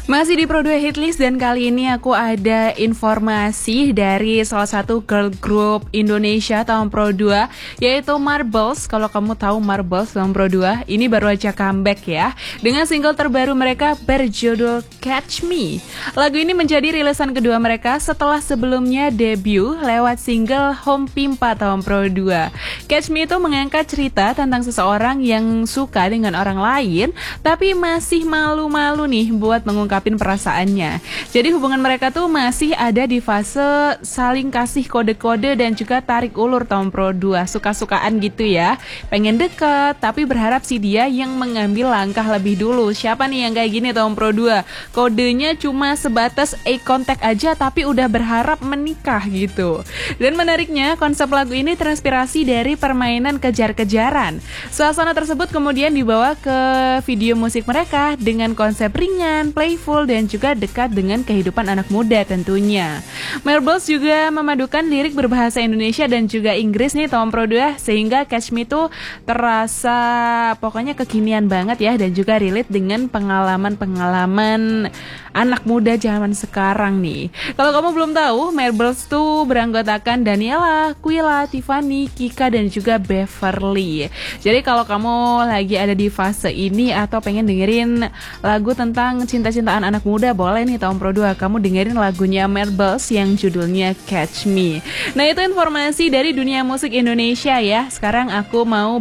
Masih di Pro2 Hitlist dan kali ini aku ada informasi dari salah satu girl group Indonesia tahun Pro2 yaitu Marbles. Kalau kamu tahu Marbles tahun Pro2, ini baru aja comeback ya dengan single terbaru mereka berjudul Catch Me. Lagu ini menjadi rilisan kedua mereka setelah sebelumnya debut lewat single Home Pimpa tahun Pro2. Catch Me itu mengangkat cerita tentang seseorang yang suka dengan orang lain tapi masih malu-malu nih buat mengungkapkan perasaannya. Jadi hubungan mereka tuh masih ada di fase saling kasih kode-kode dan juga tarik ulur tahun Pro2. Suka-sukaan gitu ya. Pengen deket tapi berharap si dia yang mengambil langkah lebih dulu. Siapa nih yang kayak gini tahun Pro2? Kodenya cuma sebatas eye contact aja tapi udah berharap menikah gitu. Dan menariknya konsep lagu ini terinspirasi dari permainan kejar-kejaran. Suasana tersebut kemudian dibawa ke video musik mereka dengan konsep ringan, playful, dan juga dekat dengan kehidupan anak muda tentunya. Marbles juga memadukan lirik berbahasa Indonesia dan juga Inggris nih tahun Pro2 sehingga Catch Me tuh terasa pokoknya kekinian banget ya dan juga relate dengan pengalaman-pengalaman anak muda zaman sekarang nih. Kalau kamu belum tahu, Marbles tuh beranggotakan Daniela, Quilla, Tiffany, Kika, dan juga Beverly. Jadi kalau kamu lagi ada di fase ini atau pengen dengerin lagu tentang cinta-cintaan anak muda, boleh nih tahun Pro2 kamu dengerin lagunya Marbles yang judulnya Catch Me. Nah itu informasi dari dunia musik Indonesia ya. Sekarang aku mau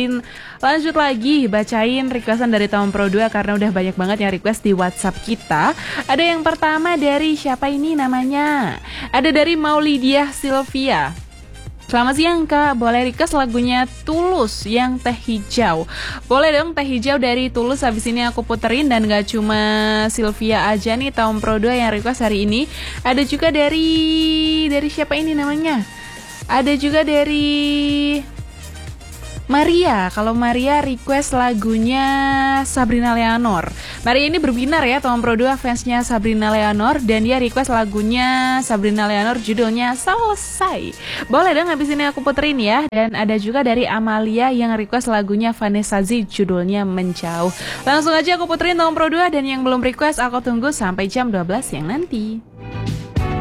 lanjut lagi bacain requestan dari tahun Pro2 karena udah banyak banget yang request di WhatsApp kita. Ada yang pertama dari siapa ini namanya? Ada dari Maulidia Sylvia. Selamat siang Kak, boleh request lagunya Tulus yang Teh Hijau. Boleh dong Teh Hijau dari Tulus, habis ini aku puterin. Dan gak cuma Sylvia aja nih tahun Pro2 yang request hari ini. Ada juga dari siapa ini namanya? Ada juga dari Maria. Kalau Maria request lagunya Sabrina Leonor. Maria ini berbinar ya tahun Pro2 fansnya Sabrina Leonor dan dia request lagunya Sabrina Leonor judulnya Selesai. Boleh dong habis ini aku puterin ya. Dan ada juga dari Amalia yang request lagunya Vanessa Z judulnya Menjauh. Langsung aja aku puterin tahun Pro2 dan yang belum request aku tunggu sampai jam 12 siang nanti.